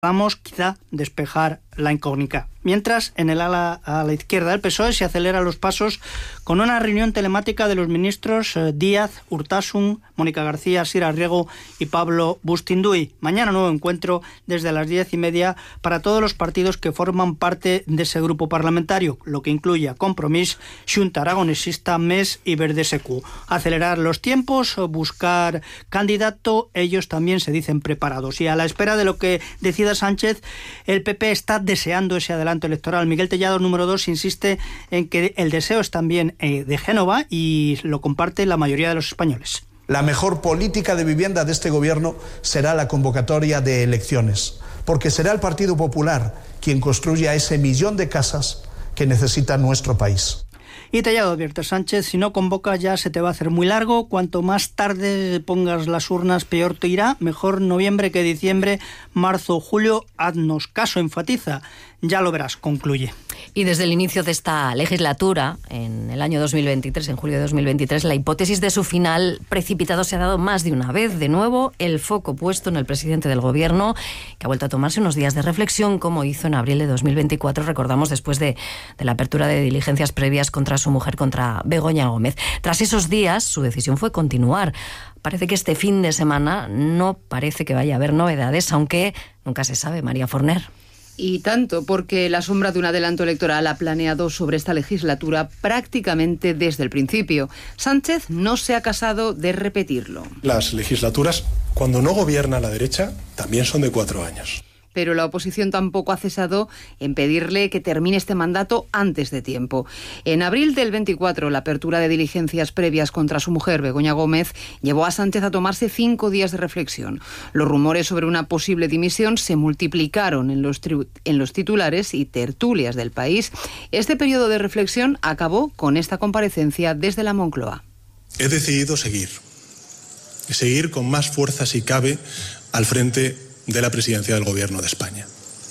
Vamos quizá despejar la incógnita. Mientras, en el ala a la izquierda del PSOE se aceleran los pasos con una reunión telemática de los ministros Díaz, Urtasun, Mónica García, Sira Riego y Pablo Bustinduy. Mañana nuevo encuentro desde las 10:30 para todos los partidos que forman parte de ese grupo parlamentario, lo que incluye a Compromís, Xunta Aragonesista, MES y Verde Secu. Acelerar los tiempos, buscar candidato, ellos también se dicen preparados. Y a la espera de lo que decida Sánchez, el PP está deseando ese adelanto electoral. Miguel Tellado, número 2, insiste en que el deseo es también de Génova y lo comparte la mayoría de los españoles. La mejor política de vivienda de este gobierno será la convocatoria de elecciones, porque será el Partido Popular quien construya ese 1 millón de casas que necesita nuestro país. Y Tellado advierte: Sánchez, si no convoca ya se te va a hacer muy largo, cuanto más tarde pongas las urnas peor te irá, mejor noviembre que diciembre, marzo o julio, haznos caso, enfatiza. Ya lo verás, concluye. Y desde el inicio de esta legislatura, en el año 2023, en julio de 2023, la hipótesis de su final precipitado se ha dado más de una vez. De nuevo, el foco puesto en el presidente del Gobierno, que ha vuelto a tomarse unos días de reflexión, como hizo en abril de 2024, recordamos, después de la apertura de diligencias previas contra su mujer, contra Begoña Gómez. Tras esos días, su decisión fue continuar. Parece que este fin de semana no parece que vaya a haber novedades, aunque nunca se sabe, María Forner. Y tanto, porque la sombra de un adelanto electoral ha planeado sobre esta legislatura prácticamente desde el principio. Sánchez no se ha casado de repetirlo. Las legislaturas, cuando no gobierna la derecha, también son de 4 años. Pero la oposición tampoco ha cesado en pedirle que termine este mandato antes de tiempo. En abril del 24, la apertura de diligencias previas contra su mujer, Begoña Gómez, llevó a Sánchez a tomarse 5 días de reflexión. Los rumores sobre una posible dimisión se multiplicaron en los titulares y tertulias del país. Este periodo de reflexión acabó con esta comparecencia desde la Moncloa. He decidido seguir con más fuerza si cabe al frente de la presidencia del Gobierno de España.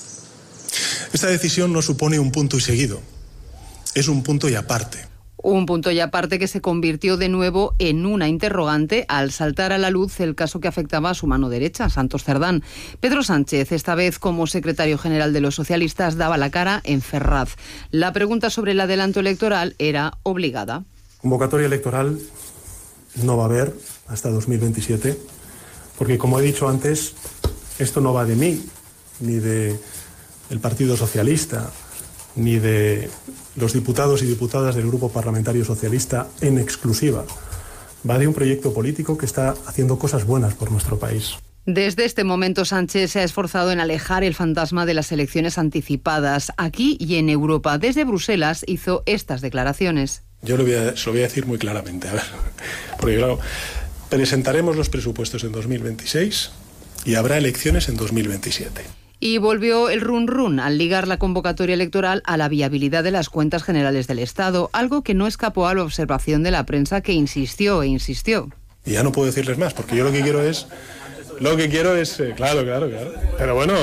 Esta decisión no supone un punto y seguido, es un punto y aparte. Un punto y aparte que se convirtió de nuevo en una interrogante al saltar a la luz el caso que afectaba a su mano derecha, Santos Cerdán. Pedro Sánchez, esta vez como secretario general de los socialistas, daba la cara en Ferraz. La pregunta sobre el adelanto electoral era obligada. Convocatoria electoral no va a haber hasta 2027, porque, como he dicho antes, esto no va de mí, ni del Partido Socialista, ni de los diputados y diputadas del Grupo Parlamentario Socialista en exclusiva. Va de un proyecto político que está haciendo cosas buenas por nuestro país. Desde este momento, Sánchez se ha esforzado en alejar el fantasma de las elecciones anticipadas. Aquí y en Europa, desde Bruselas, hizo estas declaraciones. Yo se lo voy a decir muy claramente, porque claro, presentaremos los presupuestos en 2026 y habrá elecciones en 2027. Y volvió el run al ligar la convocatoria electoral a la viabilidad de las cuentas generales del Estado, algo que no escapó a la observación de la prensa, que insistió e insistió. Y ya no puedo decirles más, porque yo lo que quiero es claro. Pero bueno,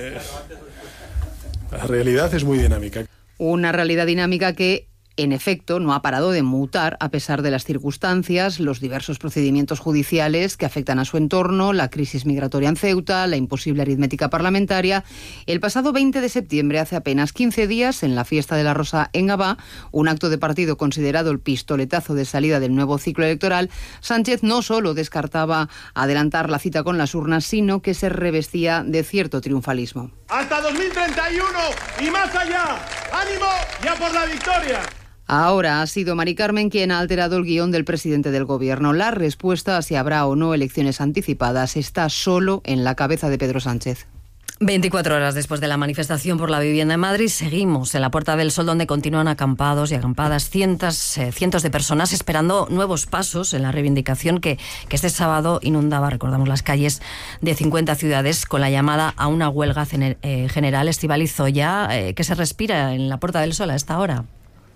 la realidad es muy dinámica. Una realidad dinámica que, en efecto, no ha parado de mutar a pesar de las circunstancias, los diversos procedimientos judiciales que afectan a su entorno, la crisis migratoria en Ceuta, la imposible aritmética parlamentaria. El pasado 20 de septiembre, hace apenas 15 días, en la Fiesta de la Rosa en Gavá, un acto de partido considerado el pistoletazo de salida del nuevo ciclo electoral, Sánchez no solo descartaba adelantar la cita con las urnas, sino que se revestía de cierto triunfalismo. ¡Hasta 2031 y más allá! ¡Ánimo y a por la victoria! Ahora ha sido Mari Carmen quien ha alterado el guión del presidente del Gobierno. La respuesta a si habrá o no elecciones anticipadas está solo en la cabeza de Pedro Sánchez. 24 horas después de la manifestación por la vivienda en Madrid, seguimos en la Puerta del Sol, donde continúan acampados y acampadas cientos de personas esperando nuevos pasos en la reivindicación que este sábado inundaba, recordamos, las calles de 50 ciudades con la llamada a una huelga general. Estíbaliz Zoya, ¿qué se respira en la Puerta del Sol a esta hora?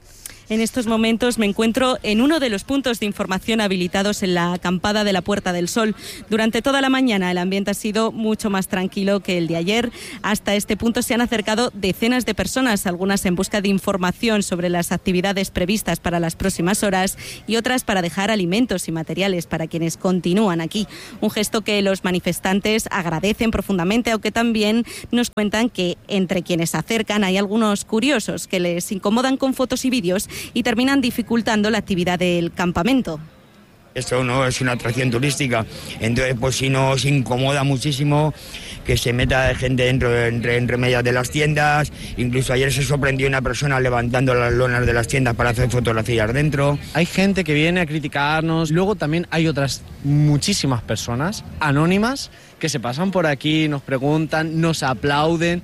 En estos momentos me encuentro en uno de los puntos de información habilitados en la acampada de la Puerta del Sol. Durante toda la mañana el ambiente ha sido mucho más tranquilo que el de ayer. Hasta este punto se han acercado decenas de personas, algunas en busca de información sobre las actividades previstas para las próximas horas y otras para dejar alimentos y materiales para quienes continúan aquí. Un gesto que los manifestantes agradecen profundamente, aunque también nos cuentan que entre quienes se acercan hay algunos curiosos que les incomodan con fotos y vídeos y terminan dificultando la actividad del campamento. Esto no es una atracción turística, entonces pues si nos incomoda muchísimo que se meta gente entre medias de las tiendas. Incluso ayer se sorprendió una persona levantando las lonas de las tiendas para hacer fotografías dentro. Hay gente que viene a criticarnos, luego también hay otras muchísimas personas anónimas que se pasan por aquí, nos preguntan, nos aplauden.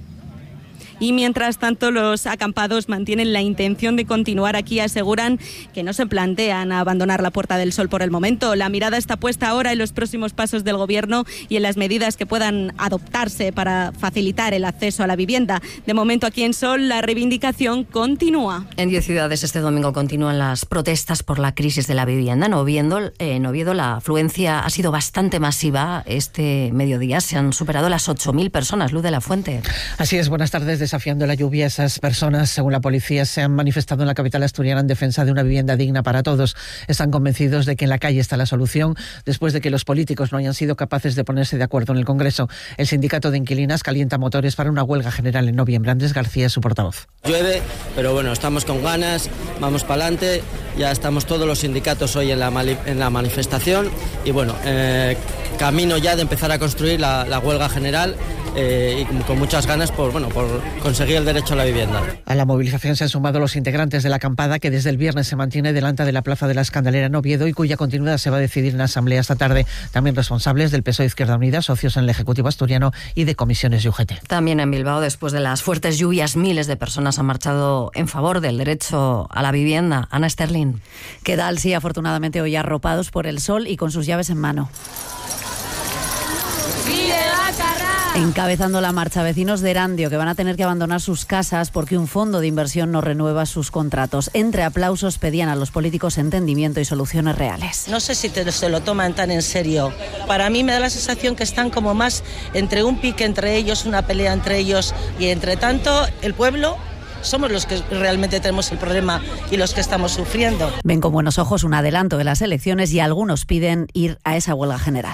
Y mientras tanto, los acampados mantienen la intención de continuar aquí. Aseguran que no se plantean abandonar la Puerta del Sol por el momento. La mirada está puesta ahora en los próximos pasos del Gobierno y en las medidas que puedan adoptarse para facilitar el acceso a la vivienda. De momento, aquí en Sol, la reivindicación continúa. En 10 ciudades este domingo continúan las protestas por la crisis de la vivienda. En Oviedo la afluencia ha sido bastante masiva. Este mediodía se han superado las 8.000 personas. Luz de la Fuente. Así es, buenas tardes. Desafiando la lluvia, esas personas, según la policía, se han manifestado en la capital asturiana en defensa de una vivienda digna para todos. Están convencidos de que en la calle está la solución, después de que los políticos no hayan sido capaces de ponerse de acuerdo en el Congreso. El sindicato de inquilinas calienta motores para una huelga general en noviembre. Andrés García es su portavoz. Llueve, pero bueno, estamos con ganas, vamos para adelante. Ya estamos todos los sindicatos hoy en la manifestación y bueno, camino ya de empezar a construir la huelga general. Y con muchas ganas por conseguir el derecho a la vivienda. A la movilización se han sumado los integrantes de la acampada que desde el viernes se mantiene delante de la Plaza de la Escandalera en Oviedo y cuya continuidad se va a decidir en la asamblea esta tarde. También responsables del PSOE Izquierda Unida, socios en el Ejecutivo asturiano y de comisiones de UGT. También en Bilbao, después de las fuertes lluvias, miles de personas han marchado en favor del derecho a la vivienda. Ana Sterling. ¿Qué tal? Sí, afortunadamente hoy arropados por el sol y con sus llaves en mano. Encabezando la marcha, vecinos de Erandio que van a tener que abandonar sus casas porque un fondo de inversión no renueva sus contratos. Entre aplausos pedían a los políticos entendimiento y soluciones reales. No sé si se lo toman tan en serio. Para mí me da la sensación que están como más entre un pique entre ellos, una pelea entre ellos y entre tanto el pueblo somos los que realmente tenemos el problema y los que estamos sufriendo. Ven con buenos ojos un adelanto de las elecciones y algunos piden ir a esa huelga general.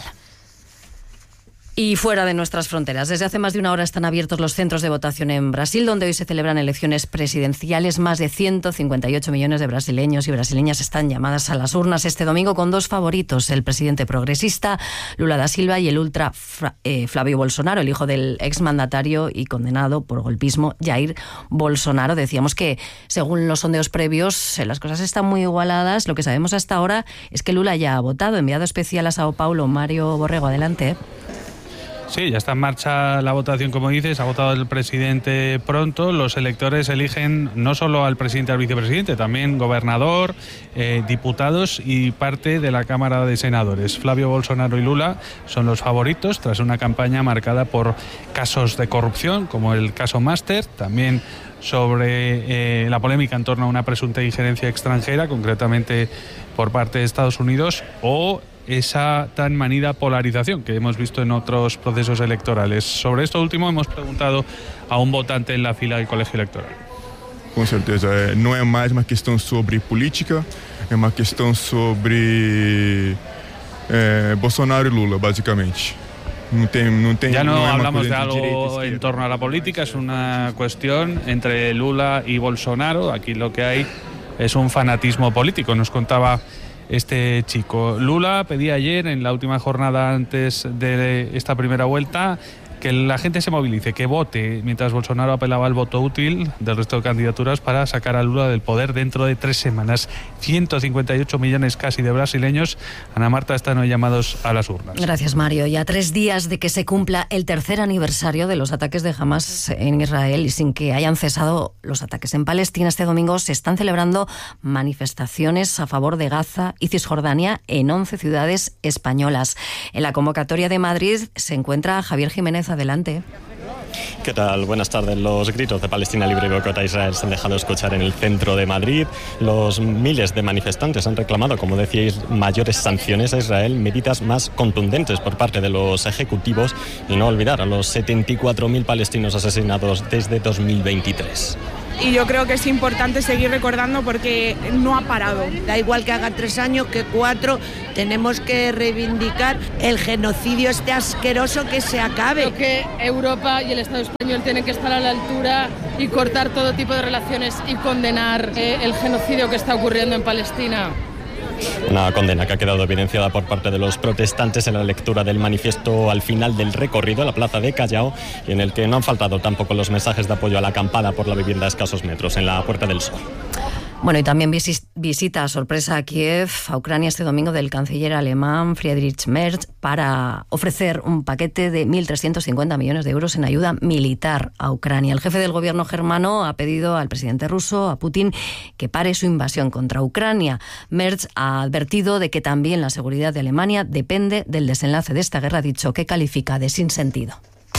Y fuera de nuestras fronteras, desde hace más de una hora están abiertos los centros de votación en Brasil, donde hoy se celebran elecciones presidenciales. Más de 158 millones de brasileños y brasileñas están llamadas a las urnas este domingo con dos favoritos, el presidente progresista Lula da Silva y el ultra Flavio Bolsonaro, el hijo del exmandatario y condenado por golpismo Jair Bolsonaro. Decíamos que, según los sondeos previos, las cosas están muy igualadas. Lo que sabemos hasta ahora es que Lula ya ha votado. Enviado especial a Sao Paulo, Mario Borrego, adelante. Sí, ya está en marcha la votación, como dices, ha votado el presidente pronto. Los electores eligen no solo al presidente y al vicepresidente, también gobernador, diputados y parte de la Cámara de Senadores. Flavio Bolsonaro y Lula son los favoritos tras una campaña marcada por casos de corrupción, como el caso Master, también sobre la polémica en torno a una presunta injerencia extranjera, concretamente por parte de Estados Unidos, o esa tan manida polarización que hemos visto en otros procesos electorales. Sobre esto último hemos preguntado a un votante en la fila del colegio electoral. Com certeza, não é mais uma questão sobre política, é uma questão sobre Bolsonaro e Lula, basicamente. Ya no hablamos de algo en torno a la política, es una cuestión entre Lula y Bolsonaro. Aquí lo que hay es un fanatismo político, nos contaba este chico. Lula pedía ayer, en la última jornada antes de esta primera vuelta, que la gente se movilice, que vote, mientras Bolsonaro apelaba al voto útil del resto de candidaturas para sacar a Lula del poder dentro de 3 semanas. 158 millones casi de brasileños, Ana Marta, están hoy llamados a las urnas. Gracias, Mario. Ya 3 días de que se cumpla el tercer aniversario de los ataques de Hamas en Israel y sin que hayan cesado los ataques en Palestina, este domingo se están celebrando manifestaciones a favor de Gaza y Cisjordania en 11 ciudades españolas. En la convocatoria de Madrid se encuentra Javier Jiménez. Adelante. ¿Qué tal? Buenas tardes. Los gritos de Palestina libre y boicot a Israel se han dejado escuchar en el centro de Madrid. Los miles de manifestantes han reclamado, como decíais, mayores sanciones a Israel, medidas más contundentes por parte de los ejecutivos y no olvidar a los 74.000 palestinos asesinados desde 2023. Y yo creo que es importante seguir recordando porque no ha parado. Da igual que haga 3 años que 4, tenemos que reivindicar el genocidio este asqueroso, que se acabe. Creo que Europa y el Estado español tienen que estar a la altura y cortar todo tipo de relaciones y condenar el genocidio que está ocurriendo en Palestina. Una condena que ha quedado evidenciada por parte de los protestantes en la lectura del manifiesto al final del recorrido a la plaza de Callao, y en el que no han faltado tampoco los mensajes de apoyo a la acampada por la vivienda a escasos metros en la Puerta del Sol. Bueno, y también visita sorpresa a Kiev, a Ucrania, este domingo del canciller alemán Friedrich Merz para ofrecer un paquete de 1.350 millones de euros en ayuda militar a Ucrania. El jefe del gobierno germano ha pedido al presidente ruso, a Putin, que pare su invasión contra Ucrania. Merz ha advertido de que también la seguridad de Alemania depende del desenlace de esta guerra, dicho que califica de sinsentido.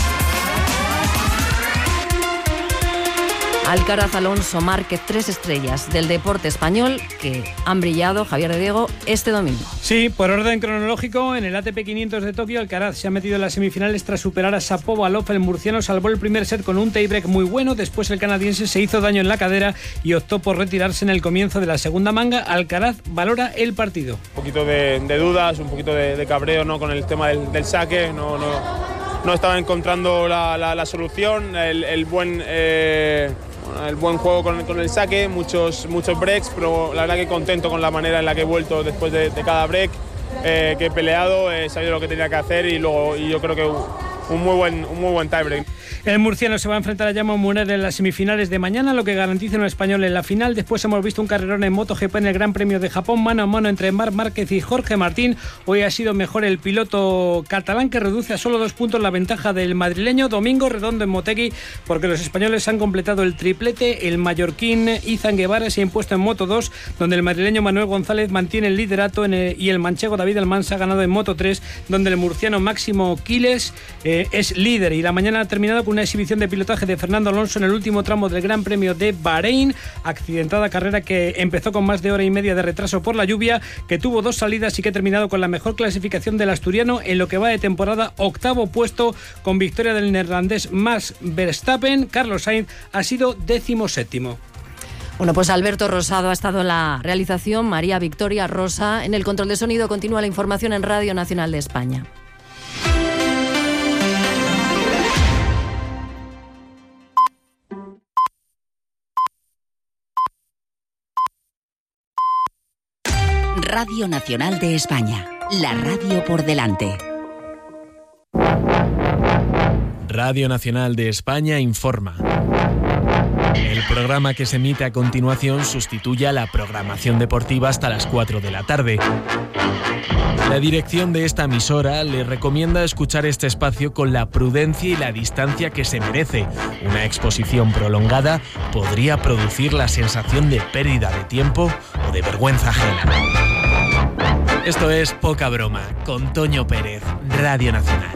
Alcaraz, Alonso, Márquez, 3 estrellas del deporte español que han brillado, Javier de Diego, este domingo. Sí, por orden cronológico, en el ATP 500 de Tokio, Alcaraz se ha metido en las semifinales tras superar a Shapovalov. El murciano salvó el primer set con un tiebreak muy bueno. Después el canadiense se hizo daño en la cadera y optó por retirarse en el comienzo de la segunda manga. Alcaraz valora el partido. Un poquito de dudas, un poquito de cabreo, ¿no?, con el tema del saque. No estaba encontrando la solución, el buen juego con el saque, muchos breaks, pero la verdad que contento con la manera en la que he vuelto después de cada break, que he peleado, he sabido lo que tenía que hacer y yo creo que un muy buen tiebreak. El murciano se va a enfrentar a Jaume Muner en las semifinales de mañana, lo que garantiza un español en la final. Después hemos visto un carrerón en MotoGP en el Gran Premio de Japón, mano a mano entre Marc Márquez y Jorge Martín. Hoy ha sido mejor el piloto catalán, que reduce a solo 2 puntos la ventaja del madrileño. Domingo redondo en Motegi, porque los españoles han completado el triplete. El mallorquín Izan Guevara se ha impuesto en Moto2, donde el madrileño Manuel González mantiene el liderato y el manchego David Almansa ha ganado en Moto3, donde el murciano Máximo Quiles es líder. Y la mañana ha terminado con una exhibición de pilotaje de Fernando Alonso en el último tramo del Gran Premio de Bahrein, accidentada carrera que empezó con más de hora y media de retraso por la lluvia, que tuvo 2 salidas y que ha terminado con la mejor clasificación del asturiano en lo que va de temporada, 8º puesto, con victoria del neerlandés Max Verstappen. Carlos Sainz ha sido 17º. Bueno, pues Alberto Rosado ha estado en la realización, María Victoria Rosa en el control de sonido. Continúa la información en Radio Nacional de España. Radio Nacional de España, la radio por delante. Radio Nacional de España informa. El programa que se emite a continuación sustituye a la programación deportiva hasta las 4 de la tarde. La dirección de esta emisora le recomienda escuchar este espacio con la prudencia y la distancia que se merece. Una exposición prolongada podría producir la sensación de pérdida de tiempo o de vergüenza ajena. Esto es Poca Broma, con Toño Pérez, Radio Nacional.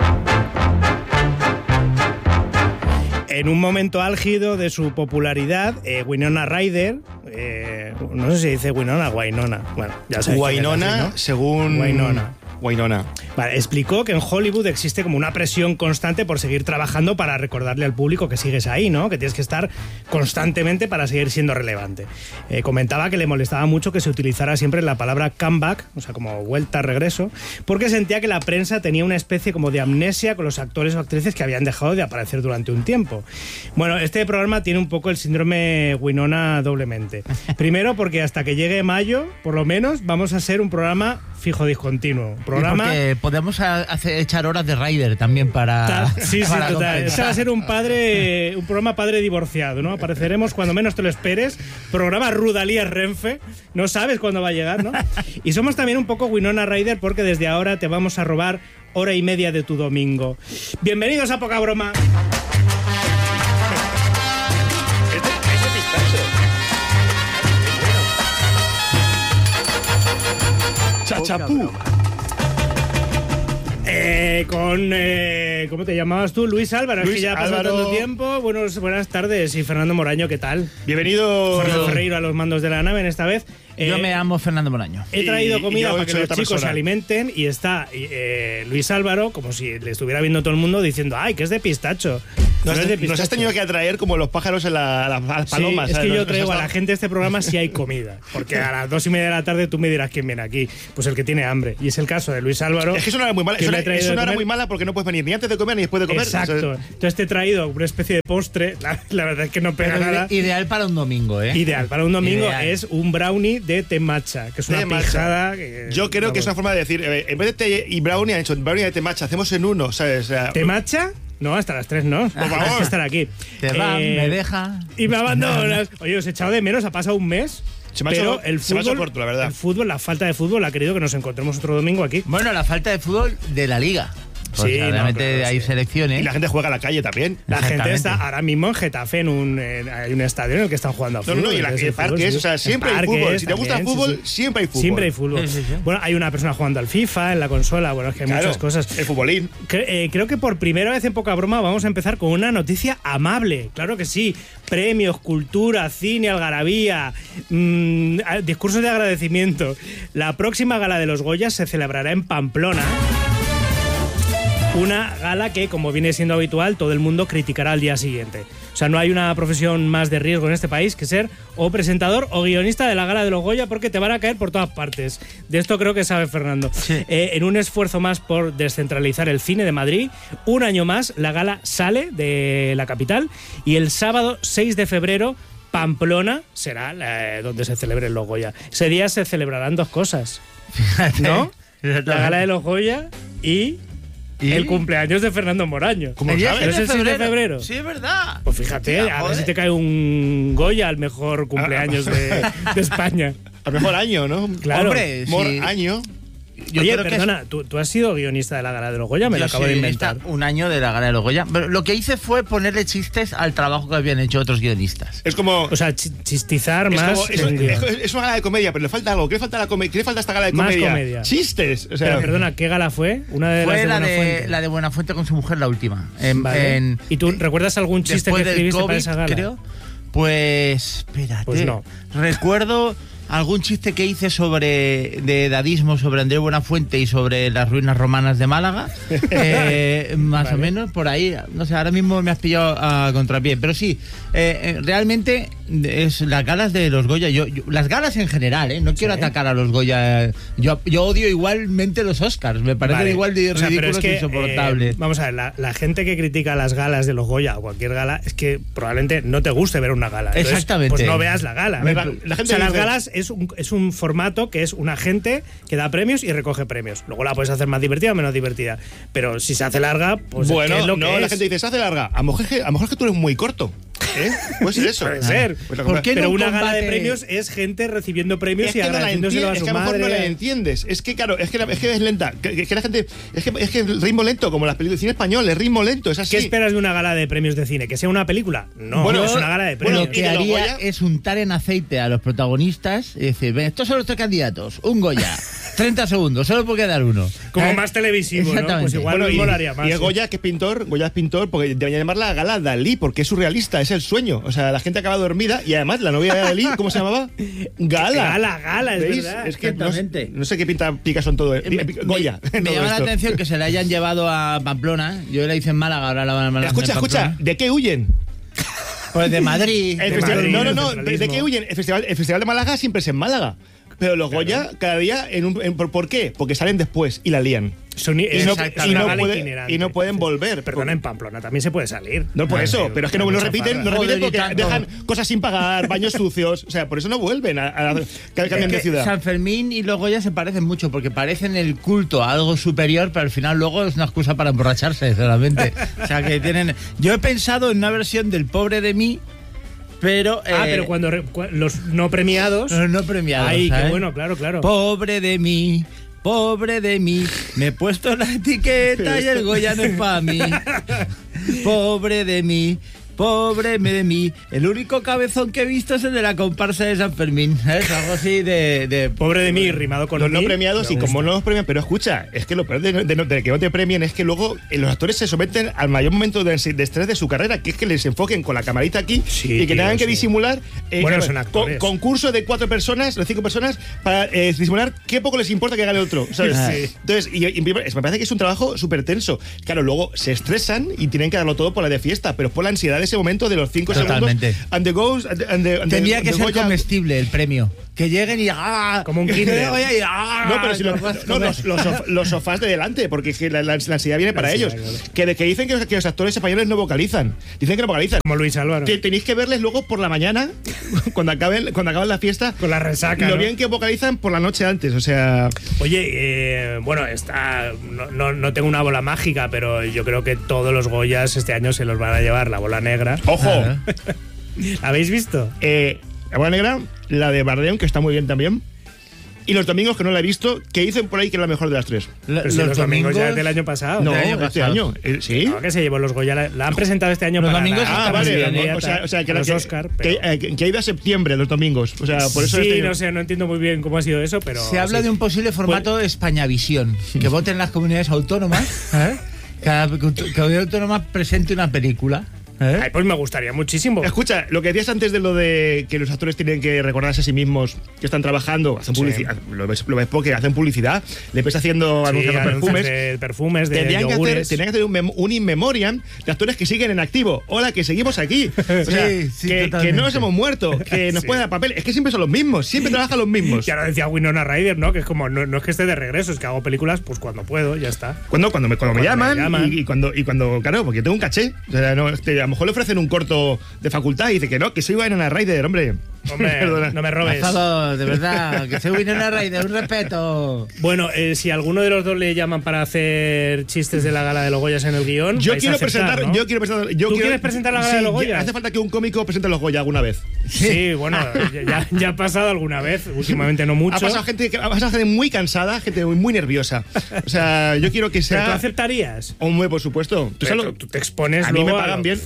En un momento álgido de su popularidad, Winona Ryder, no sé si dice Winona o Wynonna, bueno, ya sabéis. Wynonna, así, ¿no? Según Wynonna. Vale, explicó que en Hollywood existe como una presión constante por seguir trabajando para recordarle al público que sigues ahí, ¿no? Que tienes que estar constantemente para seguir siendo relevante. Comentaba que le molestaba mucho que se utilizara siempre la palabra comeback, o sea, como vuelta, regreso, porque sentía que la prensa tenía una especie como de amnesia con los actores o actrices que habían dejado de aparecer durante un tiempo. Bueno, este programa tiene un poco el síndrome Winona doblemente. Primero, porque hasta que llegue mayo, por lo menos, vamos a ser un programa fijo discontinuo. Programa... Porque podemos echar horas de Ryder también para... Sí, para total. Este va a ser un programa padre divorciado, ¿no? Apareceremos cuando menos te lo esperes. Programa Rudalías Renfe. No sabes cuándo va a llegar, ¿no? Y somos también un poco Winona Ryder porque desde ahora te vamos a robar hora y media de tu domingo. Bienvenidos a Poca Broma. Chachapú. ¿Cómo te llamabas tú? Luis Álvaro. Luis es que ya ha pasado Álvaro. tanto tiempo. Buenas tardes. Y Fernando Moraño, ¿qué tal? Bienvenido. Jorge Ferreiro a los mandos de la nave en esta vez. Yo me llamo Fernando Moraño. He traído comida yo para que soy los otra chicos se persona. alimenten y está Luis Álvaro, como si le estuviera viendo todo el mundo, diciendo, ¡ay, que es de pistacho! Nos, No es de nos pistacho. has tenido que atraer como los pájaros en las palomas. Sí, es que ¿sabes? yo Nos traigo has a la dado- gente a este programa si hay comida. Porque a las 2:30 de la tarde tú me dirás quién viene aquí. Pues el que tiene hambre. Y es el caso de Luis Álvaro. Es que es una hora muy mala. que Es me una, he traído es de una hora comer. muy mala porque no puedes venir ni antes de comer ni después de comer. Exacto. Eso es- Entonces te he traído una especie de postre. La verdad es que no pega Pero nada. ideal para un domingo, ¿eh? Ideal para un domingo Ideal. es un brownie de té matcha, que es una Té matcha. pijada. Yo creo que es una forma de decir, en vez de té y brownie, han hecho brownie de té matcha, hacemos en uno, ¿sabes? O sea, ¿Té matcha? No, hasta las 3 no. Por favor. Tienes que estar aquí. Te va, me deja. Y me abandonas. Oye, os he echado de menos, ha pasado un mes. Se me ha pero hecho- el se me ha fútbol, hecho corto, la verdad. El fútbol, la falta de fútbol, ha querido que nos encontremos otro domingo aquí. Bueno, la falta de fútbol de la Liga. Sí, Pues, no, realmente claro, hay sí. selecciones. y la gente juega a la calle también. La gente Exactamente. está ahora mismo en Getafe, hay un estadio en el que están jugando a No, fútbol. no, y entonces el el fútbol, parque es, sí. o sea, siempre En hay fútbol. parques Si te gusta el también, fútbol, sí, sí. siempre hay fútbol. Siempre hay fútbol. Sí, sí, sí. Bueno, hay una persona jugando al FIFA en la consola, bueno, es que hay Claro, muchas cosas. el futbolín. Creo que por primera vez en poca broma vamos a empezar con una noticia amable. Claro que sí. Premios, cultura, cine, algarabía, discursos de agradecimiento. La próxima gala de los Goyas se celebrará en Pamplona. Una gala que, como viene siendo habitual, todo el mundo criticará al día siguiente. O sea, no hay una profesión más de riesgo en este país que ser o presentador o guionista de la gala de los Goya, porque te van a caer por todas partes. De esto creo que sabe Fernando. Sí. En un esfuerzo más por descentralizar el cine de Madrid, un año más la gala sale de la capital y el sábado 6 de febrero Pamplona será donde se celebren los Goya. Ese día se celebrarán dos cosas, ¿no? La gala de los Goya y el cumpleaños de Fernando Moraño. ¿Cómo sabes? ¿No es el 6 de febrero? Sí, es verdad. Pues fíjate, Hostia, a ver joder. si te cae un Goya al mejor cumpleaños de España. Al mejor año, ¿no? Claro. Hombre, Mejor sí. año. Yo Oye, creo que perdona, ¿tú has sido guionista de la gala de los Goya? Me lo Yo acabo soy de inventar. guionista un año de la gala de los Goya. Pero lo que hice fue ponerle chistes al trabajo que habían hecho otros guionistas. Es como. O sea, chistizar Es, más. como, es una gala de comedia, pero le falta algo. ¿Qué le falta a la comedia? ¿Qué le falta a esta gala de Más comedia? comedia. Chistes. O sea, Pero perdona, ¿qué gala fue? Una de Fue las de la Buenafuente. de Buenafuente con su mujer, la última. Vale. ¿Y tú recuerdas algún chiste después que del escribiste para COVID, esa gala? creo. Pues, espérate. Pues no. Recuerdo algún chiste que hice de dadismo, sobre Andrés Buenafuente y sobre las ruinas romanas de Málaga. Más o menos, por ahí. No sé, ahora mismo me has pillado a contrapié. Pero sí, realmente es las galas de los Goya. Las galas en general, no quiero atacar a los Goya. Yo odio igualmente los Oscars. Me parecen Vale. igual de O sea, pero ridículos es que, e insoportables. vamos a ver, la gente que critica las galas de los Goya o cualquier gala es que probablemente no te guste ver una gala. Entonces, Exactamente. pues no veas la gala. La gente O sea, las dice- galas es un formato que es una gente que da premios y recoge premios. Luego la puedes hacer más divertida o menos divertida. Pero si se hace larga, pues bueno, ¿qué es lo no, que la es? gente dice, se hace larga. A lo mejor es que tú eres muy corto. Puede ser eso. Puede ser. Pues la- ¿Por qué Pero no una combate- gala de premios es gente recibiendo premios Es y que no la agradeciéndoselo a entiendes, su es que a lo mejor no la madre. entiendes. Es que, claro, es que es lenta. Que la gente. Es que el ritmo lento, como las películas de cine español, el ritmo lento, es así. ¿Qué esperas de una gala de premios de cine? ¿Que sea una película? No, Bueno, es una gala de premios. Lo que haría es untar en aceite a los protagonistas y decir, ven, estos son los tres candidatos, un Goya, 30 segundos, solo puede quedar uno. Como más televisivo, ¿no? Exactamente. Pues igual Bueno, lo molaría más. y sí. Goya, que es pintor, Goya es pintor, porque deberían llamarla Gala Dalí, porque es surrealista, es el sueño. O sea, la gente acaba dormida y además la novia de Dalí, ¿cómo se llamaba? Gala. Gala, es ¿Veis? verdad. Es que Exactamente. no sé qué pinta Picasso en todo. Goya. Me en todo llama la esto. atención que se la hayan llevado a Pamplona. Yo la hice en Málaga, ahora la van a Escucha, ¿de qué huyen? Pues de Madrid. El De festival- Madrid, no, el ¿de centralismo. qué huyen? El festival de Málaga siempre es en Málaga. Pero los Goya cada día ¿por qué? Porque salen después y la lían. Y no pueden volver. Perdona, en Pamplona también se puede salir. No por eso, pero es que no mucha repiten, farra. porque Joder, y tanto. dejan cosas sin pagar, baños sucios, o sea, por eso no vuelven cambian de ciudad. San Fermín y los Goya se parecen mucho porque parecen el culto a algo superior, pero al final luego es una excusa para emborracharse solamente. O sea que tienen. Yo he pensado en una versión del Pobre de mí, pero. Pero cuando los no premiados. Los no premiados. Ay, ¿sabes? qué bueno, claro. Pobre de mí. Pobre de mí, me he puesto la etiqueta y el Goya no es para mí. Pobre de mí, pobre de mí. El único cabezón que he visto es el de la comparsa de San Fermín. Es algo así de pobre de mí, rimado con los mí. No premiados, y como no los premian, pero escucha, es que lo peor de que no te premien es que luego los actores se someten al mayor momento de estrés de su carrera, que es que les enfoquen con la camarita aquí y que tengan que disimular son actores. Concurso de 4 personas, de 5 personas, para disimular qué poco les importa que gane otro, ¿sabes? Sí. Entonces, me parece que es un trabajo súper tenso. Claro, luego se estresan y tienen que darlo todo por la de fiesta, pero por la ansiedad de ese momento de los 5 segundos. Tendría que ser comestible el premio. Que lleguen y como un kinder. No, pero los sofás de delante, porque la ansiedad viene para ellos. Claro. Que dicen que los actores españoles no vocalizan. Dicen que no vocalizan. Como Luis Álvaro. Tenéis que verles luego por la mañana, cuando acaben la fiesta. Con la resaca. Lo bien que vocalizan por la noche antes, o sea. Oye, bueno, no tengo una bola mágica, pero yo creo que todos los Goyas este año se los van a llevar la bola negra. ¡Ojo! ¿La habéis visto? La bola negra, la de Bardem, que está muy bien también. Y los domingos, que no la he visto, que dicen por ahí que es la mejor de las 3. Los domingos ya es del año pasado. No, este año. ¿Sí? No, que se llevó los Goya. La han presentado este año los para domingos. Vale. O sea, que los Oscar. Que ha ido a septiembre los domingos. O sea, por eso. Sí, no sé, no entiendo muy bien cómo ha sido eso, pero. Se habla de un posible formato Españavisión. Que voten las comunidades autónomas. Cada comunidad autónoma presente una película. Ay, pues me gustaría muchísimo. Escucha, lo que decías antes de lo de que los actores tienen que recordarse a sí mismos que están trabajando, hacen publicidad, lo ves porque hacen publicididad, le ves haciendo anuncios de perfumes, de tendrían yogures. Que hacer un in memoriam de actores que siguen en activo. Hola, que seguimos aquí. O sea, que no nos hemos muerto, que nos pueden dar papel. Es que siempre son los mismos, siempre trabajan los mismos. Y ahora decía Winona Ryder, ¿no? Que es como, no es que esté de regreso, es que hago películas pues cuando puedo, ya está. Cuando me llaman. Y cuando, claro, porque tengo un caché. O sea, no, a lo mejor le ofrecen un corto de facultad y dice que no, que soy Winona Ryder, hombre. Hombre, no me robes. Pasado, de verdad, que soy Winona Ryder, un respeto. Bueno, si alguno de los dos le llaman para hacer chistes de la gala de los Goyas en el guión, yo quiero presentar. ¿Tú quieres presentar la gala de los Goyas? Hace falta que un cómico presente los Goya alguna vez. Sí, bueno, ya ha pasado alguna vez, últimamente no mucho. Ha pasado gente muy cansada, gente muy nerviosa. O sea, yo quiero que sea. ¿Pero tú aceptarías? Hombre, por supuesto. Tú te expones. A mí me pagan bien.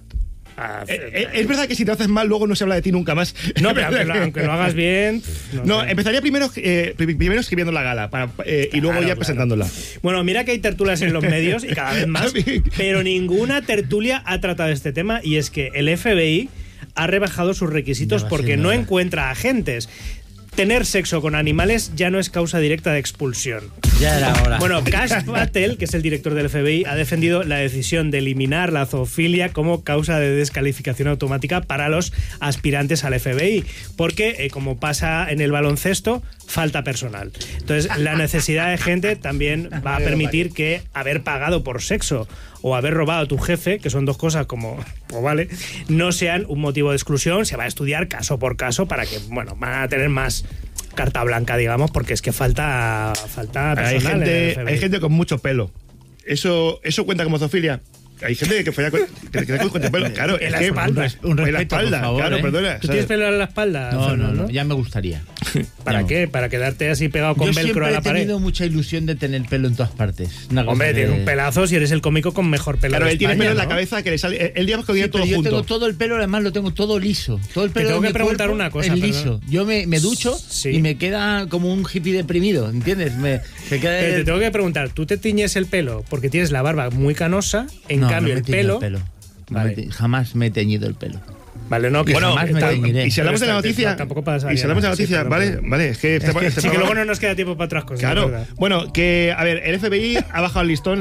Es verdad que si te haces mal luego no se habla de ti nunca más. No, pero aunque lo hagas bien. No, empezaría primero escribiendo la gala y luego ya presentándola. Bueno, mira que hay tertulias en los medios y cada vez más, pero ninguna tertulia ha tratado este tema, y es que el FBI ha rebajado sus requisitos porque no encuentra agentes. Tener sexo con animales ya no es causa directa de expulsión. Ya era hora. Bueno, Kash Patel, que es el director del FBI, ha defendido la decisión de eliminar la zoofilia como causa de descalificación automática para los aspirantes al FBI, porque, como pasa en el baloncesto, falta personal. Entonces, la necesidad de gente también va a permitir que haber pagado por sexo o haber robado a tu jefe, que son dos cosas como, pues vale, no sean un motivo de exclusión. Se va a estudiar caso por caso para que, bueno, van a tener más carta blanca, digamos, porque es que falta personal. Hay gente con mucho pelo. ¿Eso cuenta como zoofilia? Hay gente que folla con pelo, claro. En la espalda. Un respeto, por favor, claro, perdona. ¿Tú tienes pelo en la espalda? No, ya me gustaría. ¿Para qué? ¿Para quedarte así pegado con velcro a la pared? Yo siempre he tenido mucha ilusión de tener pelo en todas partes. Hombre, tienes un pelazo si eres el cómico con mejor pelo. Claro, él tiene pelo en la cabeza que le sale. Él digamos que tiene todo junto. Yo tengo todo el pelo, además lo tengo todo liso. Todo el pelo. Te tengo que preguntar una cosa. Es liso. Yo me ducho y me queda como un hippie deprimido, ¿entiendes? Te tengo que preguntar, ¿tú te tiñes el pelo porque tienes la barba muy canosa? En cambio, el pelo. Vale. Jamás me he teñido el pelo. Vale, no, que bueno, jamás me teñiré. Y si hablamos de la noticia, tampoco pasa. Y si hablamos de la noticia, vale, es que sí, que luego no nos queda tiempo para otras cosas. Claro. Bueno, que a ver, el FBI ha bajado el listón,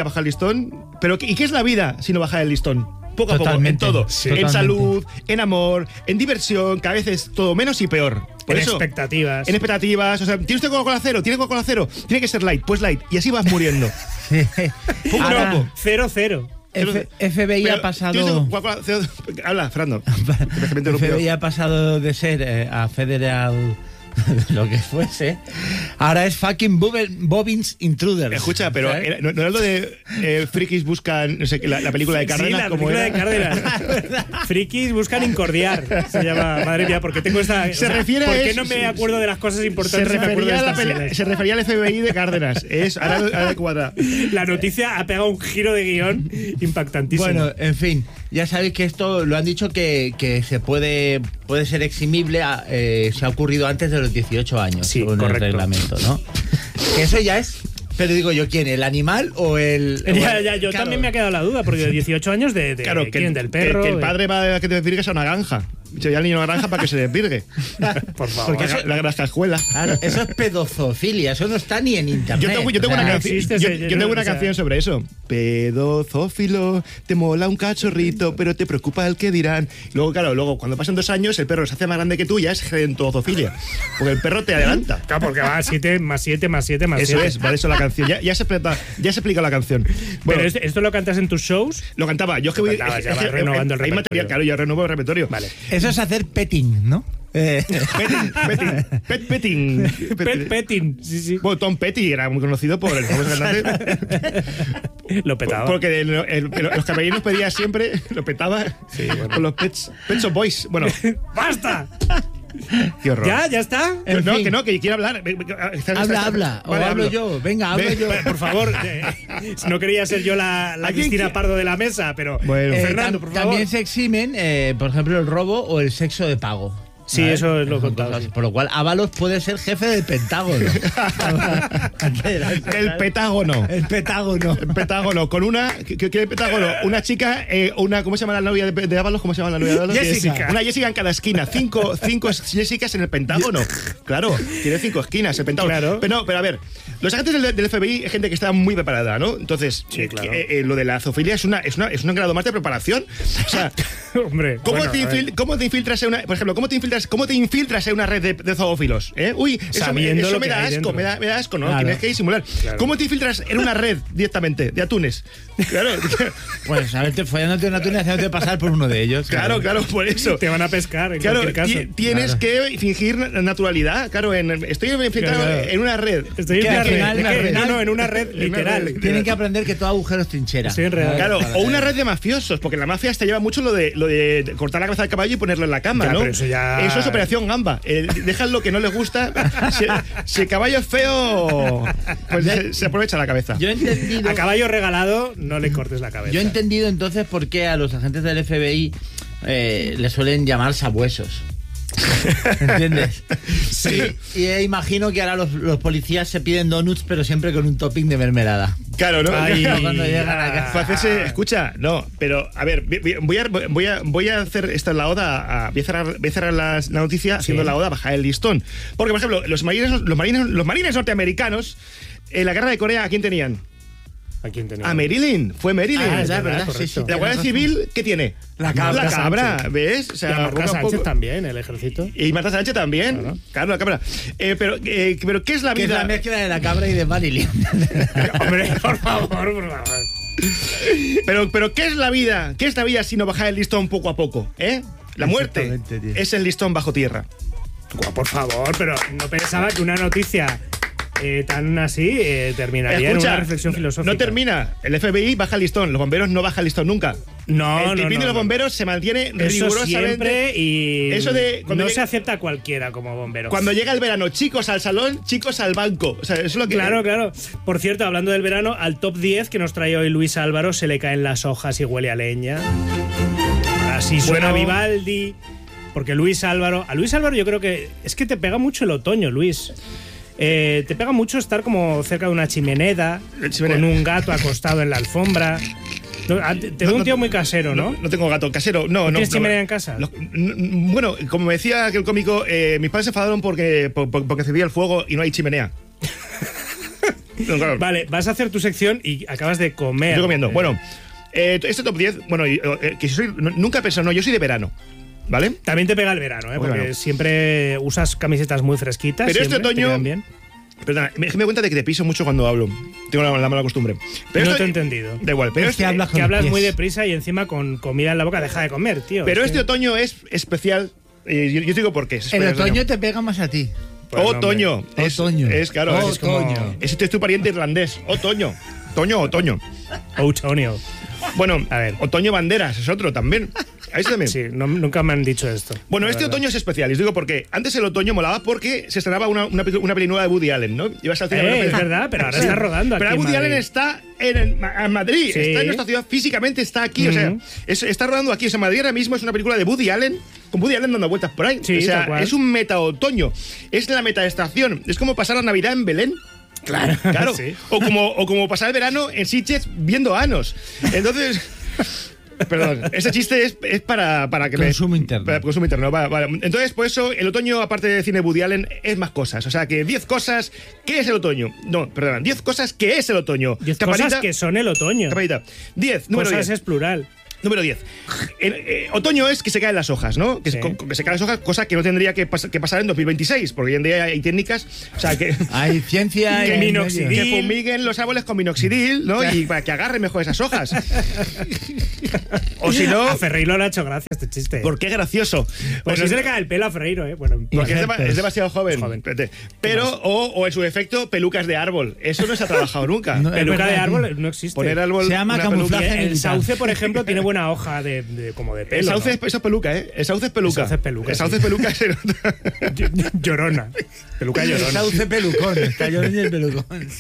pero ¿y qué es la vida si no baja el listón? Poco a poco, en todo. Sí. En salud, en amor, en diversión, que a veces todo menos y peor. Por en eso, expectativas. En expectativas. O sea, ¿tienes Coca-Cola cero? ¿Tienes Coca-Cola cero? Tiene que ser light, pues light. Y así vas muriendo. Poco a poco. 0-0. FBI ha pasado. Habla, Fernando. FBI ha pasado de ser a Federal. Lo que fuese. Ahora es fucking Bobbins Intruders. Escucha, pero no era lo de frikis buscan, no sé, la película de Cárdenas. Sí, la película de Cárdenas. Frikis buscan incordiar. Se llama, madre mía, porque tengo esta. Se refiere ¿por qué no me acuerdo de las cosas importantes? Se refería al FBI de Cárdenas. Ahora cuadra. La noticia ha pegado un giro de guión impactantísimo. Bueno, en fin. ya sabéis que esto lo han dicho que se puede ser eximible, se ha ocurrido antes de los 18 años, según el reglamento, ¿no? Que eso ya es... Pero digo yo, ¿quién? ¿El animal o el...? Yo también me ha quedado la duda, porque de 18 años ¿quién? ¿Del perro? Que el padre va a que te desvirgues a una granja. Se lleva al niño a una granja para que se desvirgue. Por favor. Porque la granja escuela. Claro, eso es pedozoofilia, eso no está ni en internet. Yo tengo una canción sobre eso. Pedozófilo, te mola un cachorrito, pero te preocupa el que dirán. Luego, cuando pasan 2 años, el perro se hace más grande que tú, ya es gentozoofilia. Porque el perro te adelanta. Claro, porque va 7 más 7 más 7 más 7. Eso es, vale, eso la canción. Ya se explica la canción. Bueno, ¿pero esto lo cantas en tus shows? Lo cantaba. Yo es que voy renovando el repertorio. Material, claro, yo renuevo el repertorio. Vale. Eso es hacer petting, ¿no? Petting. Sí. Bueno, Tom Petty era muy conocido por el famoso cantante. Lo petaba. Porque los caballeros pedía siempre, lo petaba con los Pet Shop Boys. Bueno, ¡basta! Qué horror. ¿Ya está? Que quiere hablar. Habla. O hablo yo. Venga, hablo yo. Por favor. No quería ser yo la Cristina Pardo de la mesa, pero bueno. Fernando, por favor. También se eximen, por ejemplo, el robo o el sexo de pago. Sí, eso es lo contado. Por lo cual, Ábalos puede ser jefe del Pentágono. El Petágono. El Petágono. Con una... ¿Qué el Petágono? Una chica, ¿cómo se llama la novia de Ábalos? ¿Cómo se llama la novia de Ábalos? Jessica. Una Jessica en cada esquina. 5 Jessicas en el Pentágono. Claro, tiene 5 esquinas el Pentágono. Claro. Pero a ver, los agentes del FBI es gente que está muy preparada, ¿no? Entonces, claro. Lo de la zoofilia es un grado más de preparación. O sea, hombre, ¿cómo te infiltras en una... Por ejemplo, ¿cómo te infiltras en una red de zoófilos? Uy, eso me da asco, me da asco, ¿no? Claro. Tienes que disimular. Claro. ¿Cómo te infiltras en una red directamente de atunes? Claro. Pues haberte follándote un atún y haciéndote pasar por uno de ellos. Claro, por eso. Te van a pescar en cualquier caso. Tienes que fingir naturalidad. Claro, estoy infiltrado en una red. Estoy en una red literal. Tienen que aprender que todo agujero es trinchera. Claro, o una red de mafiosos, porque en la mafia te lleva mucho lo de cortar la cabeza del caballo y ponerlo en la cama, ¿no? Pero eso es operación gamba. Dejan lo que no les gusta. Si el caballo es feo, pues se aprovecha la cabeza. Yo he entendido. A caballo regalado no le cortes la cabeza. Yo he entendido entonces por qué a los agentes del FBI le suelen llamar sabuesos. ¿Entiendes? Sí. Y imagino que ahora los policías se piden donuts, pero siempre con un topping de mermelada. Claro, ¿no? Cuando llegan a casa. Para hacerse, escucha, no, pero a ver, voy a hacer esta la oda, voy a cerrar la noticia haciendo la oda a bajar el listón. Porque, por ejemplo, los marines norteamericanos en la guerra de Corea, ¿a quién tenían? ¿A quién tenía? A Marilyn, fue Marilyn. Es verdad. Sí. La Guardia Civil, ¿qué tiene? La cabra, ¿ves? O sea, y a Marta Sánchez también, el ejército. Y Marta Sánchez también. Claro, la cabra. Pero ¿qué es la vida? Que es la mezcla de la cabra y de Marilyn. Hombre, por favor. Pero ¿qué es la vida? ¿Qué es la vida si no bajar el listón poco a poco? La muerte es el listón bajo tierra. Por favor, pero no pensaba que una noticia tan así terminaría en una reflexión filosófica. No termina. El FBI baja el listón. Los bomberos no bajan el listón nunca. El tipín de los bomberos se mantiene rigurosamente. Siempre, y eso de no se acepta a cualquiera como bombero. Cuando llega el verano, chicos al salón, chicos al banco. O sea, eso es lo que... Claro. Por cierto, hablando del verano, al top 10 que nos trae hoy Luis Álvaro se le caen las hojas y huele a leña. Así suena Vivaldi. Porque a Luis Álvaro yo creo que es que te pega mucho el otoño, Luis. Te pega mucho estar como cerca de una chimenea, con un gato acostado en la alfombra. Te veo un tío muy casero, ¿no? No tengo gato casero, no. ¿Tienes chimenea en casa? Bueno, como me decía aquel cómico, mis padres se enfadaron porque encendía el fuego y no hay chimenea. No, claro. Vale, vas a hacer tu sección y acabas de comer. Estoy comiendo. Bueno, este top 10, bueno, que nunca he pensado, yo soy de verano. ¿Vale? También te pega el verano, porque siempre usas camisetas muy fresquitas. Pero este otoño... Bien. Perdona, me doy cuenta de que te piso mucho cuando hablo. Tengo la mala costumbre. Pero no te he entendido. Da igual. Pero que hablas muy deprisa y encima con comida en la boca. Deja de comer, tío. Pero este otoño es especial. Yo te digo por qué. El otoño te pega más a ti. Pues otoño. Otoño. Es claro. Otoño. Este es tu pariente irlandés. Otoño. Otoño. Otoño. Bueno, a ver, Otoño Banderas es otro también. A eso también. Sí, nunca me han dicho esto. Bueno, este otoño es especial, y os digo por qué. Antes el otoño molaba porque se estrenaba una peli nueva de Woody Allen, ¿no? Ibas al cine es verdad, pero ahora está rodando aquí. Pero Woody Allen está en Madrid, Sí. está en nuestra ciudad, físicamente está aquí, o sea, está rodando aquí. O sea, Madrid ahora mismo es una película de Woody Allen, con Woody Allen dando vueltas por ahí. Sí, o sea, tal cual. es un meta-otoño, es la meta-estación, es como pasar la Navidad en Belén. Claro. Sí. O como pasar el verano en Sitges viendo anos. Entonces... Perdón, ese chiste es para que Consumo interno. Para consumo interno, vale. Entonces, por eso, el otoño, aparte de cine Woody Allen, es más cosas. O sea, que 10 cosas, ¿qué es el otoño? No, perdón, 10 cosas, ¿qué es el otoño? 10 cosas que son el otoño. Campanita. 10, número Cosas 10. es plural. Número 10. Otoño es que se caen las hojas, ¿no? Que, Sí. que se caen las hojas, cosa que no tendría que pasar en 2026, porque hoy en día hay técnicas, o sea, que... Hay ciencia que, y minoxidil, que fumiguen los árboles con minoxidil, ¿no? Y para que agarren mejor esas hojas. O si no... A Ferreiro le ha hecho gracia este chiste. ¿Por qué gracioso? Pues O no si- se le cae el pelo a Ferreiro, ¿eh? Bueno, Porque es demasiado joven. Pero, o en su defecto, pelucas de árbol. Eso no se ha trabajado nunca. No, es peluca de verdad. árbol no existe. Poner árbol. Se llama una camuflaje peluca. El digital. sauce, por ejemplo, tiene buena hoja como de pelo. El sauce, ¿no? eso es peluca, ¿eh? El sauce es peluca. El sauce es peluca, El sauce es peluca. Llorona. Peluca llorona. Sauce pelucón. Está llorando el pelucón.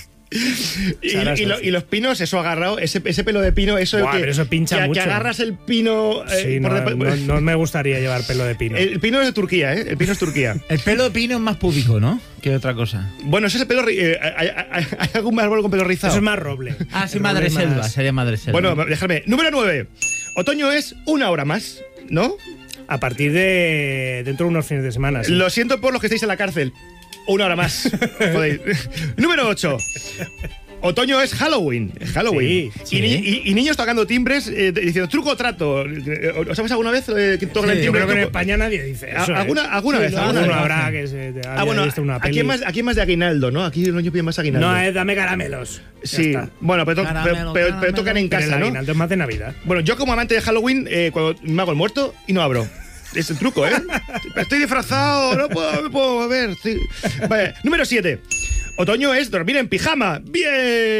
Y los pinos, eso agarrado, ese pelo de pino, eso Buah, que, pero eso pincha que mucho. agarras el pino. Sí, no me gustaría llevar pelo de pino. El pino es de Turquía, ¿eh? El pino es Turquía. El pelo de pino es más púbico, ¿no? Que otra cosa. Bueno, ese es el pelo. ¿Hay algún árbol con pelo rizado? Eso es más roble. Ah, sí, El madre roble selva. más- Sería madre selva. Bueno, déjame. Número 9. Otoño es una hora más, ¿no? A partir de dentro de unos fines de semana. Sí. Lo siento por los que estáis en la cárcel. Una hora más. Joder. Número 8. Otoño es Halloween. Es Halloween. Sí, y niños tocando timbres diciendo truco o trato. ¿Os sabes alguna vez que tocan el Yo timbre? creo que en España nadie dice eso. ¿Alguna vez? Alguno ¿Alguna vez? habrá que se haya Bueno, visto una aquí peli. es más de aguinaldo, ¿no? Aquí los niños piden más aguinaldo. No, dame caramelos. Ya Sí, está. bueno, pero Caramelo, tocan en Pero el casa, ¿no? aguinaldo es más de Navidad. Bueno, yo como amante de Halloween, cuando me hago el muerto y no abro. Es el truco, ¿eh? Estoy disfrazado, no puedo, me puedo mover. Sí. Vale, número 7. Otoño es dormir en pijama. ¡Bien!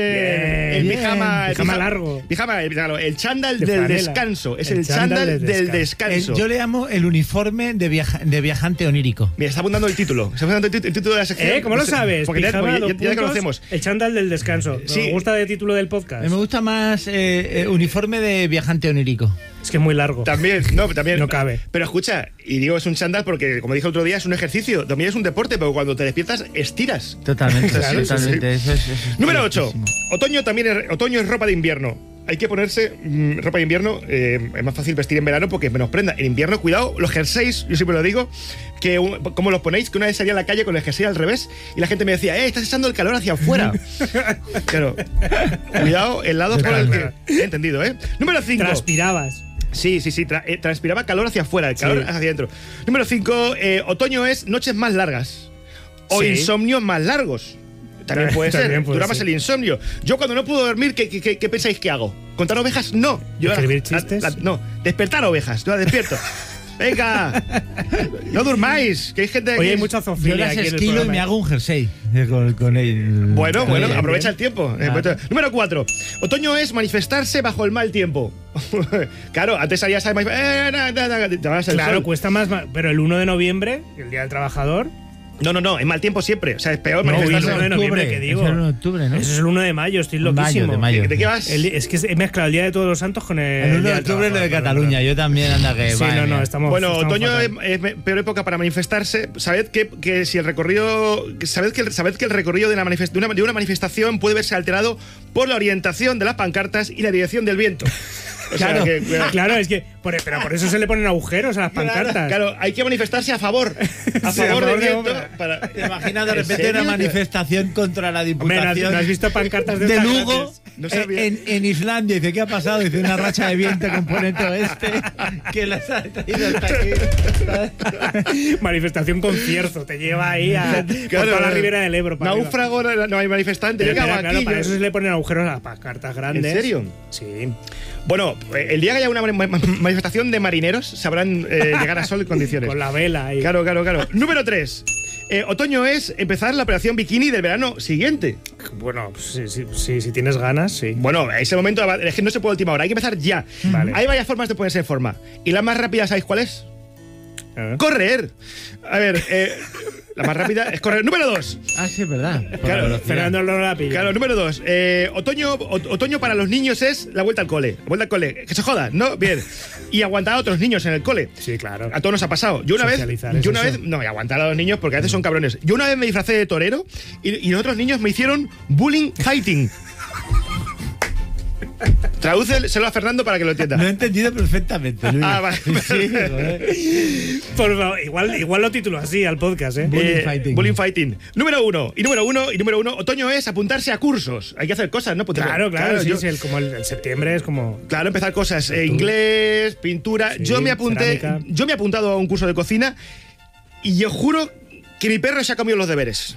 El bien. pijama. Pijama largo. El chándal De del franela. descanso. Es El el chándal chándal del del descanso. Yo le llamo el uniforme de viajante onírico. Mira, está apuntando el título. Está apuntando el título de la sección. ¿Cómo lo sabes? Porque ya, Pijama, dos ya puntos, conocemos. El chándal del descanso. Sí. Me gusta de título del podcast. Me gusta más uniforme de viajante onírico. Es que es muy largo. También. No cabe. Pero escucha, y digo es un chándal porque, como dije otro día, es un ejercicio. También es un deporte, pero cuando te despiertas, estiras. Totalmente, Claro, totalmente. sí. Eso es Número 8. correctísimo. Otoño es ropa de invierno. Hay que ponerse ropa de invierno. Es más fácil vestir en verano porque menos prenda. En invierno, cuidado, los jerseys, yo siempre lo digo, que ¿cómo los ponéis? Que una vez salía a la calle con el jersey al revés y la gente me decía, estás echando el calor hacia afuera. Claro. Cuidado, el lado por el que... He entendido, ¿eh? Número 5. Transpirabas. Sí. Transpiraba calor hacia afuera, el calor hacia adentro. Número 5. Otoño es noches más largas. O Sí. insomnios más largos. También puede ser. También puede Dura más ser. el insomnio. Yo cuando no puedo dormir, ¿qué pensáis que hago? ¿Contar ovejas? No. Yo ¿Escribir chistes? no. Despertar ovejas. Yo las despierto. Venga. No durmáis. Que hay gente Oye, que hay es- mucha Yo zoofilia las aquí en el esquilo y programa. me hago un jersey con él. Bueno, Con él. aprovecha el tiempo. Número 4. Otoño es manifestarse bajo el mal tiempo. Claro, antes salías a te vas al Claro, sol. cuesta más, pero el 1 de noviembre, el Día del Trabajador. No, es mal tiempo siempre. O sea, es peor No, manifestarse. el 1 de noviembre, que digo. Es el 1 de octubre, ¿no? Eso es el 1 de mayo, estoy loquísimo. de mayo. ¿De qué vas? Es que he mezclado el Día de Todos los Santos con El 1 Día de del octubre es lo de Trabajador, Cataluña. Yo también, anda que Sí, madre no, mía. estamos. Bueno, estamos otoño fatal. es peor época para manifestarse. Sabed que si el recorrido. Sabed que el recorrido de una manifestación puede verse alterado por la orientación de las pancartas y la dirección del viento. O sea, Claro, que, claro, es que. Pero por eso se le ponen agujeros a las pancartas. Claro, hay que manifestarse a favor. A Sí, favor a del favor de viento. obra. Para... ¿Te imaginas de ¿En repente serio? una manifestación contra la Hombre, Diputación ¿no has visto pancartas de de estas Lugo grandes? No sabía. en Islandia? Dice, ¿qué ha pasado? Dice, una racha de viento componente oeste que las ha traído hasta aquí. Manifestación con cierzo, te lleva ahí a por toda la ribera del Ebro. para arriba. Náufrago, no hay manifestante. Pero Venga, espera, claro, vaquillo. para eso se le ponen agujeros a las pancartas grandes. ¿En serio? Sí. Bueno, el día que haya una manifestación de marineros sabrán llegar a sol en condiciones. Con la vela ahí. Claro. Número 3. Otoño es empezar la operación bikini del verano siguiente. Bueno, si tienes ganas, sí. Bueno, ese momento es que no se puede a última hora, hay que empezar ya. Vale. Hay varias formas de ponerse en forma. Y la más rápida, ¿sabéis cuál es? Correr. A ver, la más rápida es correr. Número 2. Ah, sí, es verdad. Claro, Fernando no la pilla. Claro, número 2. Otoño para los niños es la vuelta al cole. La vuelta al cole. Que se joda, ¿no? Bien. Y aguantar a otros niños en el cole. Sí, claro. A todos nos ha pasado. Yo una vez. No, y aguantar a los niños porque a veces son cabrones. Yo una vez me disfracé de torero y los otros niños me hicieron bullying fighting. Tradúcelo a Fernando para que lo entienda. Lo he entendido perfectamente, Luis. Ah, vale. Sí, por favor, igual lo titulo así al podcast, ¿eh? Bullying fighting. Número 1. Y número uno. Otoño es apuntarse a cursos. Hay que hacer cosas, ¿no? Claro, sí, como el septiembre es como... Claro, empezar cosas. Inglés, pintura. Sí, yo me he apuntado a un curso de cocina y yo juro que mi perro se ha comido los deberes.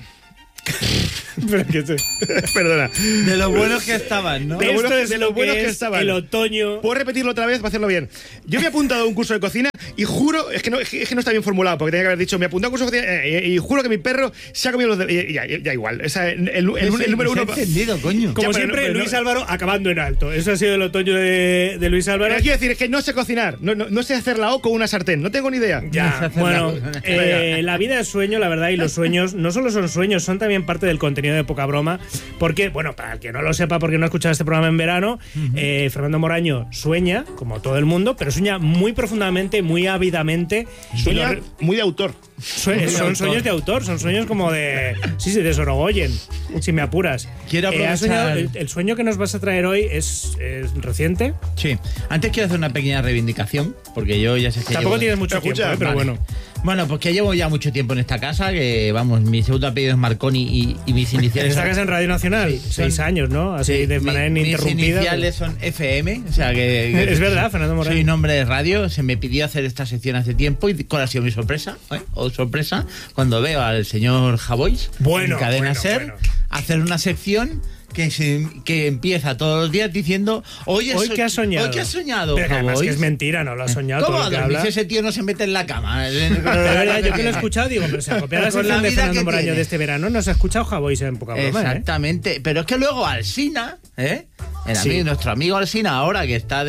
Pero que Perdona. De lo buenos que estaban, ¿no? De lo buenos que estaban. El otoño. ¿Puedo repetirlo otra vez para hacerlo bien? Yo me he apuntado a un curso de cocina y juro, es que no está bien formulado, porque tenía que haber dicho, me he apuntado a un curso de cocina y juro que mi perro se ha comido los deberes. Ya igual. El número 1. entendido, coño. Como siempre, Luis Álvaro acabando en alto. Eso ha sido el otoño de Luis Álvaro. Quiero decir, es que no sé cocinar. No sé hacer la O con una sartén. No tengo ni idea. Ya, bueno. La vida es sueño, la verdad, y los sueños no solo son sueños, son también parte del contenido de Poca Broma. Porque, bueno, para el que no lo sepa, porque no ha escuchado este programa en verano, Fernando Moraño sueña, como todo el mundo, pero sueña muy profundamente, muy ávidamente. Sueña muy de autor. Son sueños de autor, son sueños como de... Sí, de Sorogoyen, si me apuras. Quiero aprovechar... el sueño que nos vas a traer hoy es reciente. Sí. Antes quiero hacer una pequeña reivindicación, porque yo ya sé que tampoco tienes mucho tiempo, pero bueno. Bueno, pues que llevo ya mucho tiempo en esta casa, que vamos, mi segundo apellido es Marconi y mis iniciales... ¿Esta casa en Radio Nacional? Sí, 6 años, ¿no? Así de manera ininterrumpida. Mis iniciales son FM, o sea que... Es verdad, Fernando Moreno. Soy nombre de radio, se me pidió hacer esta sección hace tiempo y ¿cuál ha sido mi sorpresa? Sorpresa, cuando veo al señor Javois en Cadena Ser hacer una sección que empieza todos los días diciendo hoy que has soñado. Hoy que has soñado. Pero además que es mentira, no lo has soñado. ¿Cómo todo lo que habla? ese tío no se mete en la cama? De verdad, yo que lo he escuchado digo, pero se ha copiado la sección de Fernando Moraño de este verano, no se ha escuchado Javois en Poca Broma. Exactamente, pero es que luego Alsina, nuestro amigo Alsina, ahora que está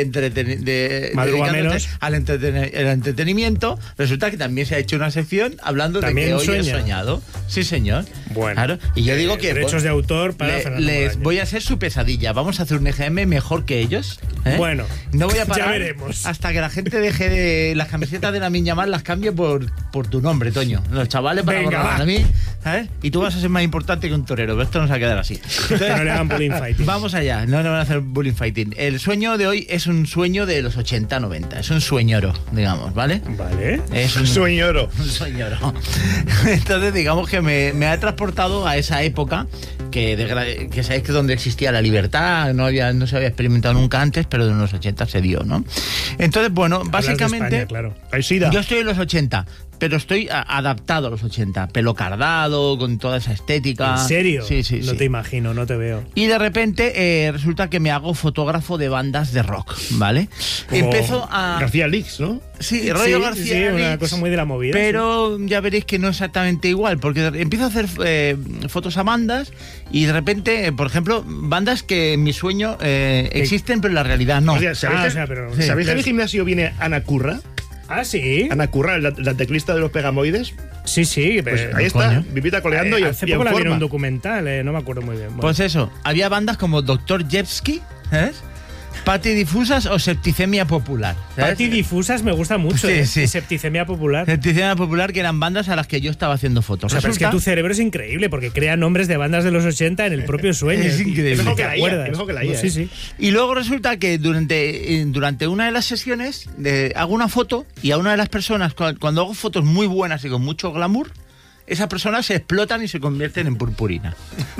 al entretenimiento, resulta que también se ha hecho una sección hablando de que hoy he soñado. Sí, señor. Bueno. Claro. Y yo digo que derechos de autor para Fernando les voy a hacer su pesadilla. Vamos a hacer un EGM mejor que ellos. Bueno, no voy a parar ya veremos. hasta que la gente deje de las camisetas de la Miña Mar, las cambie por tu nombre, Toño. Los chavales para borrar a mí, ¿sabes? Y tú vas a ser más importante que un torero, pero esto no se va a quedar así. Entonces, no le hagan bullying fighting. Vamos allá, no le van a hacer bullying fighting. El sueño de hoy es un sueño de los 80-90, es un sueñoro, digamos, ¿vale? Vale. Es un sueñoro. Un sueñoro. Entonces, digamos que me ha transportado a esa época que sabéis que donde existía la libertad, no se había experimentado nunca antes, pero en los 80 se dio, ¿no? Entonces, bueno, básicamente, España, claro. Yo estoy en los 80, pero estoy adaptado a los 80, pelo cardado, con toda esa estética. ¿En serio? Sí. No te imagino, no te veo. Y de repente resulta que me hago fotógrafo de bandas de rock, ¿vale? Como empiezo a... García Lix, ¿no? Sí, rollo García Lix, una cosa muy de la movida. Pero ya veréis que no es exactamente igual, porque empiezo a hacer fotos a bandas y de repente, por ejemplo, bandas que en mi sueño existen, pero en la realidad no. O sea, ¿sabéis que en el gimnasio viene Ana Curra? Ah, sí. Ana Curra, la teclista de los Pegamoides. Sí, pues ahí está, vivita coleando y hace poco la vieron un documental, no me acuerdo muy bien. Bueno. Pues eso, había bandas como Dr. Jepsky, ¿sabes? Patidifusas o septicemia popular. Patidifusas me gusta mucho. Sí. Septicemia popular. Septicemia popular, que eran bandas a las que yo estaba haciendo fotos. O sea, pero es que tu cerebro es increíble porque crea nombres de bandas de los 80 en el propio sueño. Es increíble. Es mejor que la IA. Sí. Y luego resulta que durante una de las sesiones hago una foto y a una de las personas, cuando hago fotos muy buenas y con mucho glamour, esas personas se explotan y se convierten en purpurina.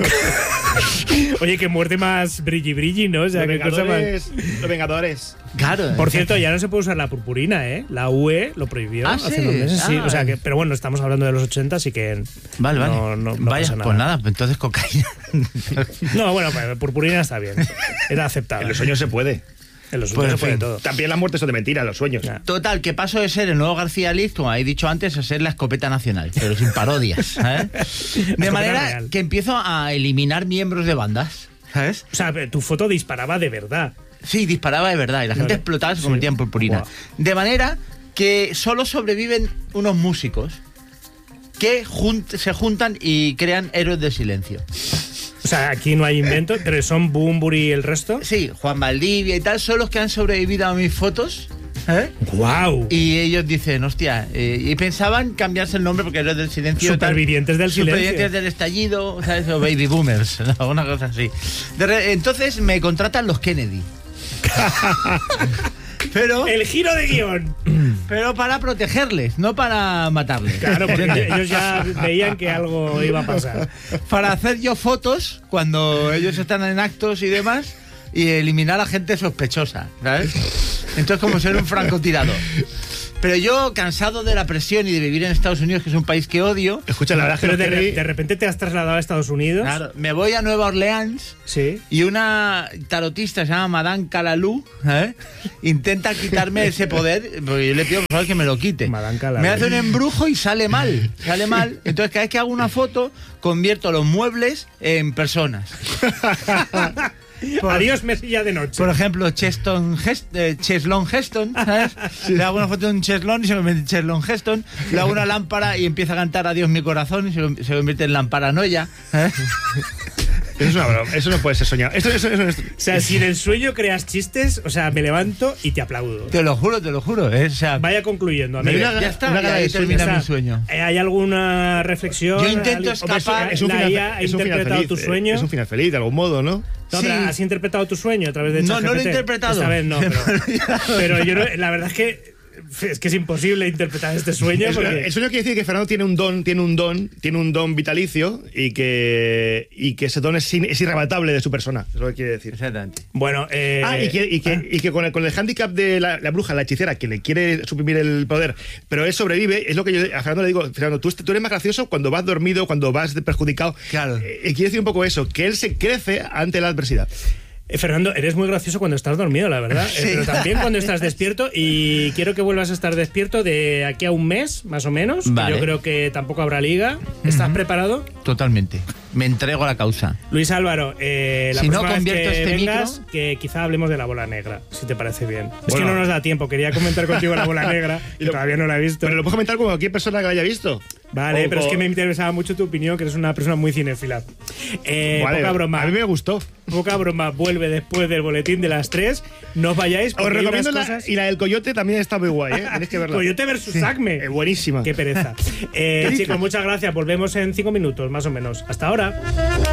Oye, qué muerte más brilli, ¿no? O sea, los Vengadores. Claro. Por cierto, ya no se puede usar la purpurina, ¿eh? La UE lo prohibió hace unos meses. Sí, o sea que, pero bueno, estamos hablando de los 80, así que vale. No vaya, pasa nada. Pues nada, entonces cocaína. No, bueno, purpurina está bien. Era aceptable. En los sueños se puede. En los sueños Pues, se puede en fin. todo. También las muertes son de mentira, los sueños. Total, que paso de ser el nuevo García Liz, como habéis dicho antes, a ser la escopeta nacional, pero sin parodias, ¿sabes? De manera real. que empiezo a eliminar miembros de bandas, ¿sabes? O sea, tu foto disparaba de verdad. Sí, disparaba de verdad y la gente explotaba, se convertía en purpurina. Wow. De manera que solo sobreviven unos músicos que se juntan y crean héroes del silencio. O sea, aquí no hay invento, pero son Bumburi y el resto. Sí, Juan Valdivia y tal son los que han sobrevivido a mis fotos. ¡Guau! Y ellos dicen, hostia, y pensaban cambiarse el nombre porque héroes del silencio. Supervivientes del silencio. Supervivientes del estallido, ¿sabes? O baby boomers, ¿no? Una cosa así. Entonces me contratan los Kennedy. Pero el giro de guión. Pero para protegerles, no para matarles. Claro, porque ellos ya veían que algo iba a pasar. Para hacer yo fotos cuando ellos están en actos y demás y eliminar a gente sospechosa, ¿sabes? Entonces, como ser un francotirador. Pero yo, cansado de la presión y de vivir en Estados Unidos, que es un país que odio... Escucha, la verdad pero de repente te has trasladado a Estados Unidos. Claro, me voy a Nueva Orleans. Sí. Y una tarotista se llama Madame Calalú, intenta quitarme ese poder, porque yo le pido por favor que me lo quite. Me hace un embrujo y sale mal. Entonces, cada vez que hago una foto, convierto los muebles en personas. Adiós, mesilla de noche. Por ejemplo, Cheslon Heston, ¿sabes? Le hago una foto de un Cheslon y se convierte en Cheslon Heston. Le hago una lámpara y empieza a cantar Adiós mi corazón y se convierte en Lamparanoia. Eso es una broma, eso no puede ser soñado. Eso. O sea, si en el sueño creas chistes, o sea, me levanto y te aplaudo. Te lo juro, O sea, vaya concluyendo, amigo. Ya está, ahí termina mi sueño. ¿Hay alguna reflexión? Yo intento escapar. Es un final feliz. Tu sueño. Es un final feliz, de algún modo, ¿no? No, Sí. ¿Has interpretado tu sueño a través de No, ChatGPT? no lo he interpretado. Esta vez no, pero yo no, la verdad es que es imposible interpretar este sueño. Porque... El sueño quiere decir que Fernando tiene un don vitalicio y que ese don es irrebatable de su persona. Es lo que quiere decir. Exactamente. Bueno, y que con el hándicap de la bruja, la hechicera, que le quiere suprimir el poder, pero él sobrevive, es lo que yo a Fernando le digo, Fernando, tú eres más gracioso cuando vas dormido, cuando vas perjudicado. Claro. Quiere decir un poco eso, que él se crece ante la adversidad. Fernando, eres muy gracioso cuando estás dormido, la verdad. Sí. Pero también cuando estás despierto. Y quiero que vuelvas a estar despierto de aquí a un mes, más o menos. Vale. Yo creo que tampoco habrá liga. ¿Estás preparado? Totalmente. Me entrego a la causa. Luis Álvaro, la Si no próxima convierto vez que este vengas, micro... que quizá hablemos de la bola negra, si te parece bien. Es Bueno. que no nos da tiempo. Quería comentar contigo la bola negra y todavía no la he visto. Pero lo puedo comentar con cualquier persona que lo haya visto. Vale, pero es que me interesaba mucho tu opinión, que eres una persona muy cinéfila. Vale, poca broma. a mí me gustó. Poca broma, vuelve después del boletín de las 3. No os vayáis. Os recomiendo cosas... y la del Coyote también está muy guay, ¿eh? Tenéis que verla. Coyote versus Acme. Buenísima. Qué pereza. Chicos, muchas gracias. Volvemos en 5 minutos, más o menos. Hasta ahora.